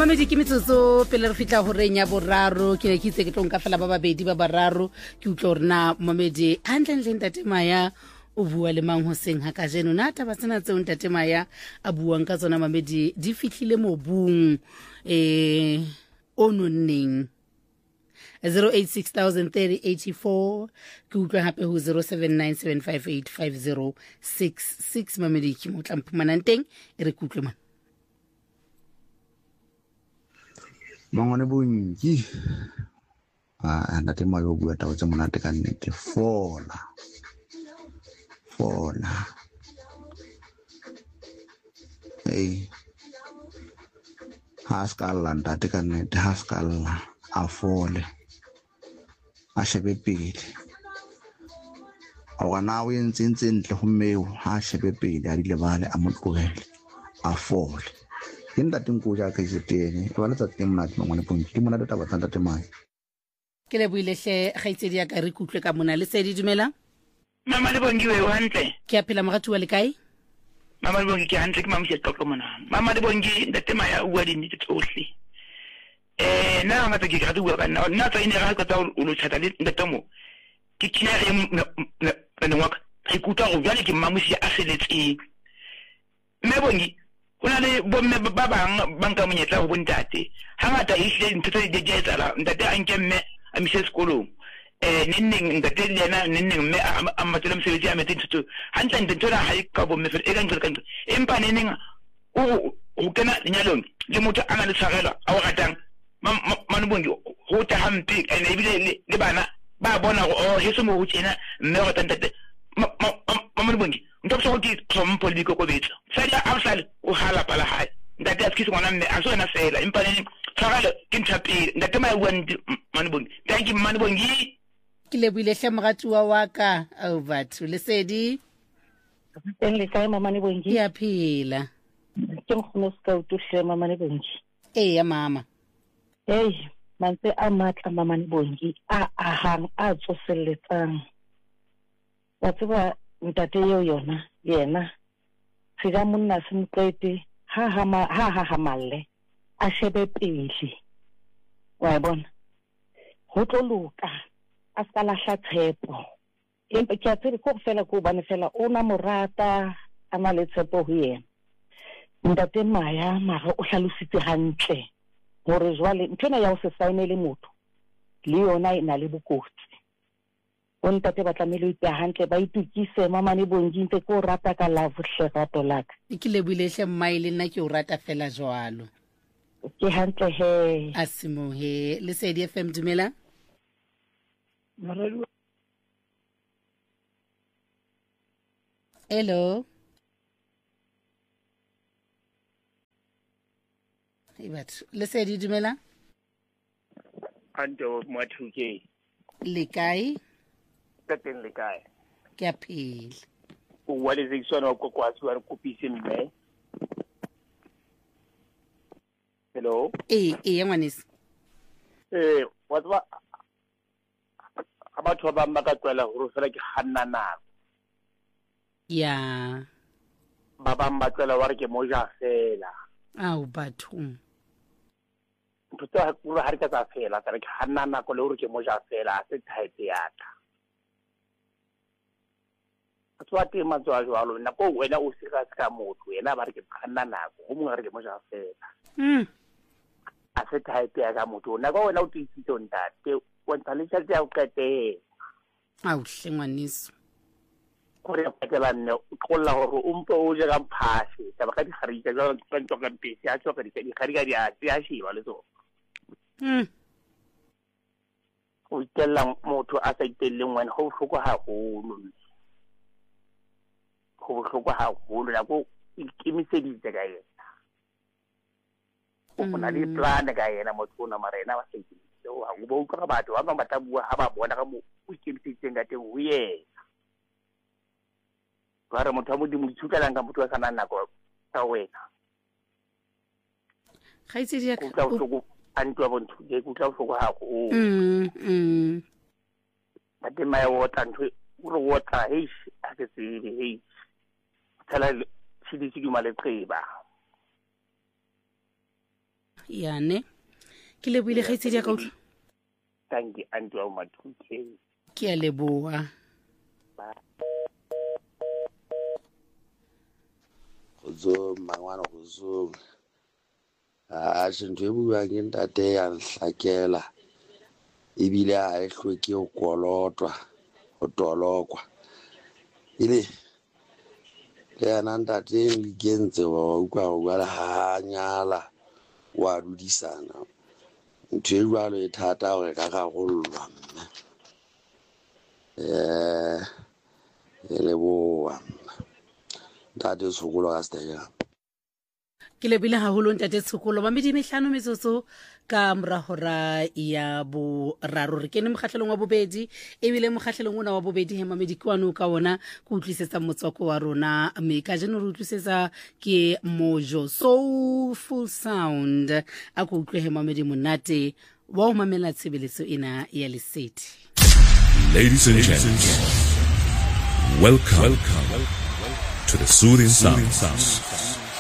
Mamedi ke metsotso pele re fitla ho reng ya boraro ke ne ke itse ke tlo nka fela ba babedi ba bararo ke utlwa hore na Mamedi hantle ntate Maya o bua le mang hoseng ha ka jeno na taba tsena tseo ntate Maya a buang ka tsona Mamedi di fihlile mobung o nonneng 08603084 ke utlwa hape ho 0797585066 Mamedi ke mo tla mphumanang teng e re ke utlwe mana Mangone bonki ntate Maya o bua taba tse monate ka nnete fola ha ska lla ntate ka nnete ha ska lla a fole a shebe pele a wana o entse ntle ho mmeo ha shebe pele a dilebale a motlogele a fole ke ntate nko ja ka itsetene e ba letsa teng monate Mangone bonki ke monate taba tsa ntate Maya ke le builehle gaitsedi ya ka re kutlwe ka mona le sedi dumela Mama le bongi we hantle ke a phela mogatu wa le kae Mama le bongi ke hantle ke mamse tlotlo mona Mama le bongi ntate Maya o a di nnete tsohle na ngata ke ga bua ka nna tsa ine ga ka tsa o lo tshata le ntate mo ke kina le ngwaka ke kuta go jale ke mamusi a seletseng mme bongi hona le bomme ba bang banka monyetla go bontate hangata e hle ntse di jetsa ntate a nkemme a mise sekolong neng ntate le yena neng mme a matela mosebetsi a metse ntho hantle ntho ra ha ka bomme fela e ka ntse ka ntse empa neng o kena lenyalong le motho a na le tshwarelo a o ratang mane bongi ho ta hampe ene ebile le bana ba bona o heso mo ho tsena mme o ratang mane bongi ntho tso ke tsompo le dikokobetso sa a sale o hala pala hae ntate a skise ngwana mme a so na fela empa neng tshwarelo ke ntshapile ntate Maya wa mane bongi thank you mane bongi ke le builehle mogatuwa wa ka o batho le sedi le kae mama ne bongi ya phela ke mkhono ska utuhle mama ne bongi ya mama mantse a matla mama ne bongi a hang a tsoseletsang wa tseba ntate yona yena siga monna simqete ha malle a shebe pele wa bona ho tlo luka a ska lahla tshepo empa ke a tsere go fela go bane fela o na morata a na le tshepo ho yena ntate Maya mara o hlalositse hantle hore jwale ntona ya o se saenele motho le yona ina le bokotsi o ntate ba tlamele o ipeha hantle ba itukise mama ne bongi ntse ko rata ka love hle rato laka ke le builehle mmai le nna ke o rata fela jwalo ke hantle he asimo he le sedi FM dumela hello Ibat le sedi dumela anto mathuke le kae teng le kae ke a phela o wa le seiswana go kwatsi wa re kopise mme hello ya ngwanese wa tsaba abatho ba bang ba ka tswela hore fela ke hanna nako ya ba bang ba tswela wa re ke moja fela au batho ntho tsa go ha re ka tsa fela ka re ke hanna nako le hore ke moja fela a se type ya ka tswa te matswa jwalo nako wena o se ka motho wena ba re ke hanna nako go mongwe re ke moja fela a se type ya ka motho nako wena o tsitse ntate o ntse le tsa o kete au hle ngwanese gore a patela nne o tlolla gore o mpe o je ka mphase ka ba ka di kharika jwa ntwa ka mpesi a tswa ka di kharika di a shiba le tsona o itella motho a sa itelleng wena go hloko haholo go hloko haholo ya go ikimiseditse ka yena o bona le plan ka yena motho ona marena ba sa itse o ha go utlwa batho ba ba tabua ha ba bona ka mo o ikimiseditseng ka teng o yena ba re motho a mo di mo ithutelang ka motho wa sana nako tsa wena ga itse di ka o tloko antwa bontho ke kutla o hloko ha go bate Maya wota ntho o re wota a ke se thala sidisi di male qeba yane ke leboile kgaitsedi ya ka utlwa tanki anti wa mathuke ke a leboa go mangwana go zo a sentwe bua ke ntate ya nhlakela ebile a e hloke go kolotwa go tolokwa ile le yana ntate le kentse wa ukwa go bala ha nyala wa dudisana ntwe jwalo e thata gore ka ga gollwa le boa ntate tshokolo ka staya ke lebile haholo ntate tshokolo mamedi mehlano metsotso ka moragora ya boraro re kene mokgatlhelong wa bobedi ebile mokgatlhelong ona wa bobedi he mamedi ke wane o ka ona go utlwisetsa motswako wa rona mme ka jeno re utlwisetsa ke Mojo Soulful Sound a go utlwe he mamedi monate wa o mamela tshebeletso ena ya Lesedi. Ladies and gentlemen, welcome to the Soothing Sound.